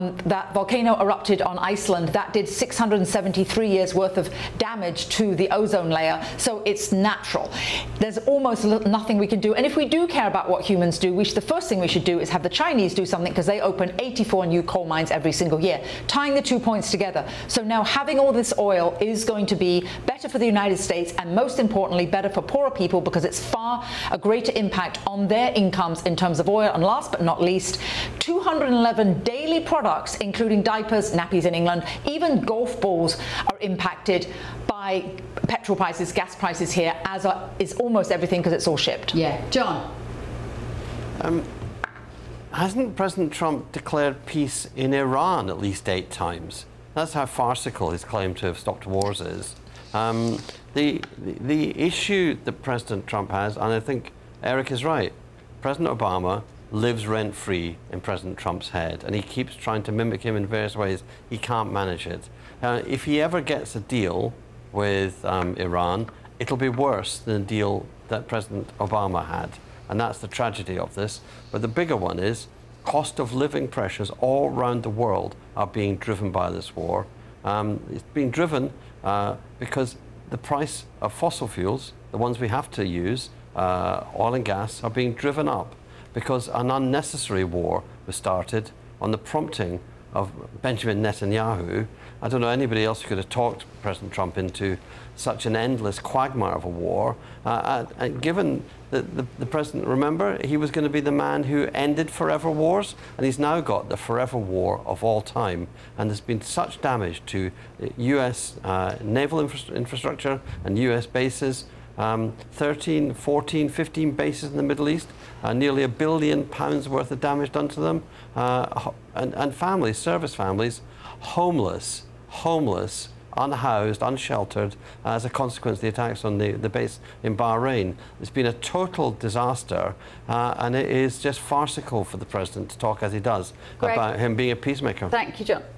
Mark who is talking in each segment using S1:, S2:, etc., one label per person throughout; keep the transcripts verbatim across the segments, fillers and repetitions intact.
S1: That volcano erupted on Iceland. That did six hundred seventy-three years worth of damage to the ozone layer. So it's natural. There's almost nothing we can do. And if we do care about what humans do, we should, the first thing we should do is have the Chinese do something, because they open eighty-four new coal mines every single year, tying the two points together. So now having all this oil is going to be better for the United States, and most importantly, better for poorer people, because it's far a greater impact on their incomes in terms of oil. And last but not least, two hundred eleven daily products, including diapers, nappies in England, even golf balls are impacted by petrol prices, gas prices here, as are, is almost everything, because it's all shipped.
S2: Yeah. John?
S3: Um, hasn't President Trump declared peace in Iran at least eight times? That's how farcical his claim to have stopped wars is. Um, the, the, the issue that President Trump has, and I think Eric is right, President Obama lives rent-free in President Trump's head, and he keeps trying to mimic him in various ways. He can't manage it. Uh, if he ever gets a deal with um, Iran, it'll be worse than the deal that President Obama had, and that's the tragedy of this. But the bigger one is cost of living pressures all around the world are being driven by this war. Um, it's being driven uh, because the price of fossil fuels, the ones we have to use, uh, oil and gas, are being driven up, because an unnecessary war was started on the prompting of Benjamin Netanyahu. I don't know anybody else who could have talked President Trump into such an endless quagmire of a war. Uh, and given that the, the president, remember, he was going to be the man who ended forever wars, and he's now got the forever war of all time. And there's been such damage to U S uh, naval infra infrastructure and U S bases. Um, thirteen, fourteen, fifteen bases in the Middle East, uh, nearly a billion pounds worth of damage done to them, uh, and, and families, service families, homeless, homeless, unhoused, unsheltered, uh, as a consequence of the attacks on the, the base in Bahrain. It's been a total disaster, uh, and it is just farcical for the president to talk as he does Greg, about him being a peacemaker.
S2: Thank you, John.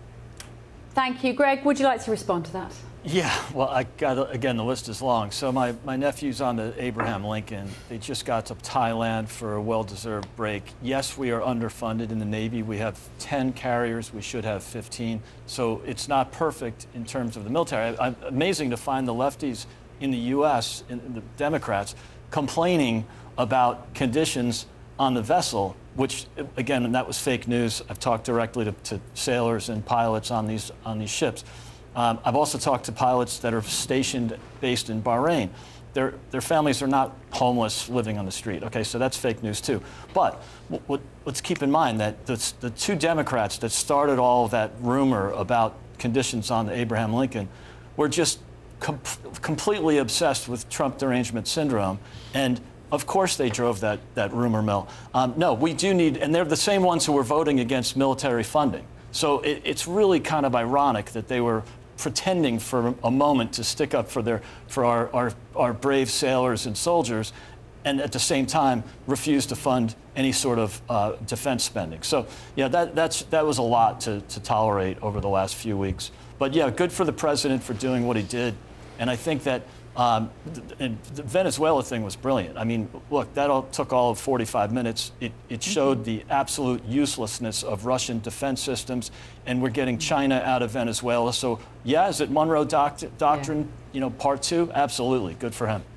S2: Thank you. Greg, would you like to respond to that?
S4: Yeah, well, I got, again, the list is long. So my, my nephew's on the Abraham Lincoln. They just got to Thailand for a well-deserved break. Yes, we are underfunded in the Navy. We have ten carriers. We should have fifteen. So it's not perfect in terms of the military. I, I, amazing to find the lefties in the U S, in, the Democrats, complaining about conditions on the vessel, which, again, that was fake news. I've talked directly to, to sailors and pilots on these, on these ships. Um, I've also talked to pilots that are stationed, based in Bahrain. Their, their families are not homeless living on the street. Okay, so that's fake news too. But what, let's keep in mind that the, the two Democrats that started all of that rumor about conditions on the Abraham Lincoln were just com completely obsessed with Trump derangement syndrome. And of course they drove that, that rumor mill. Um, no, we do need, and they're the same ones who were voting against military funding. So it, it's really kind of ironic that they were pretending for a moment to stick up for their for our, our, our brave sailors and soldiers, and at the same time refuse to fund any sort of uh, defense spending. So yeah, that that's that was a lot to, to tolerate over the last few weeks. But yeah, good for the president for doing what he did, and I think that um, the, the Venezuela thing was brilliant. I mean, look, that all took all of forty-five minutes. It, it showed the absolute uselessness of Russian defense systems, and we're getting China out of Venezuela. So yeah, is it Monroe doct Doctrine, yeah. you know, part two? Absolutely, good for him.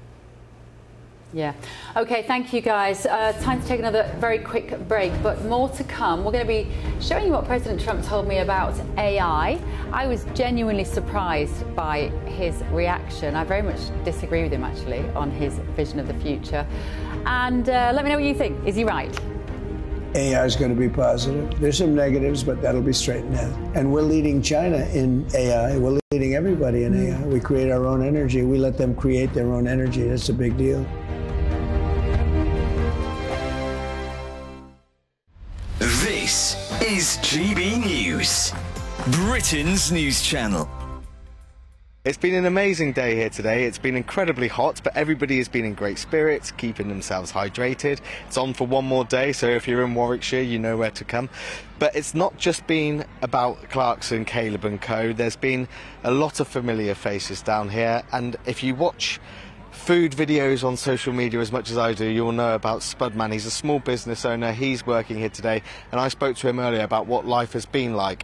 S2: Yeah. Okay, thank you, guys. Uh, time to take another very quick break, but more to come. We're going to be showing you what President Trump told me about A I. I was genuinely surprised by his reaction. I very much disagree with him, actually, on his vision of the future. And uh, let me know what you think. Is he right?
S5: A I is going to be positive. There's some negatives, but that'll be straightened out. And we're leading China in A I. We're leading everybody in A I. We create our own energy. We let them create their own energy. That's a big deal.
S6: This is G B News, Britain's news channel.
S7: It's been an amazing day here today. It's been incredibly hot, but everybody has been in great spirits, keeping themselves hydrated. It's on for one more day, so if you're in Warwickshire, you know where to come. But it's not just been about Clarkson, Caleb and co. There's been a lot of familiar faces down here, and if you watch food videos on social media as much as I do, you'll know about Spudman. He's a small business owner. He's working here today, and I spoke to him earlier about what life has been like